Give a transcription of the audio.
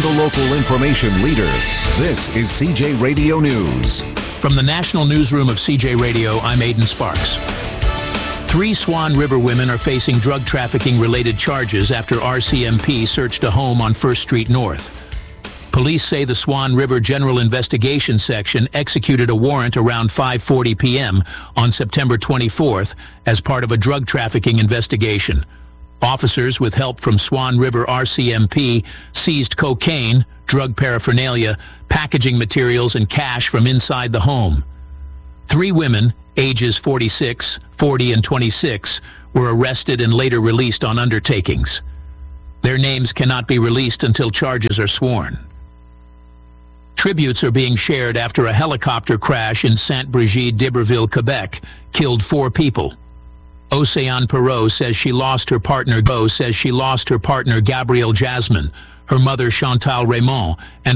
and the local information leader. This is CJ Radio News. From the National Newsroom of CJ Radio, I'm Aidan Sparks. 3 Swan River women are facing drug trafficking-related charges after RCMP searched a home on 1st Street North. Police say the Swan River General Investigation Section executed a warrant around 5:40 p.m. on September 24th as part of a drug trafficking investigation. Officers, with help from Swan River RCMP, seized cocaine, drug paraphernalia, packaging materials, and cash from inside the home. 3 women, ages 46, 40, and 26, were arrested and later released on undertakings. Their names cannot be released until charges are sworn. Tributes are being shared after a helicopter crash in Sainte-Brigide d'Iberville, Quebec, killed 4 people. Océane Perreault says she lost her partner Gabrielle Jasmine, her mother Chantal Raymond, and